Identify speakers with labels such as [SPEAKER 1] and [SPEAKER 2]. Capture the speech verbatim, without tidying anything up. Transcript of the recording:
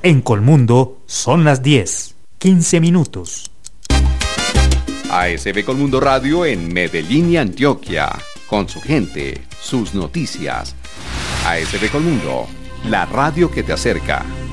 [SPEAKER 1] En Colmundo son las diez, quince minutos.
[SPEAKER 2] A S B Colmundo Radio en Medellín y Antioquia, con su gente, sus noticias. A S B Colmundo, la radio que te acerca.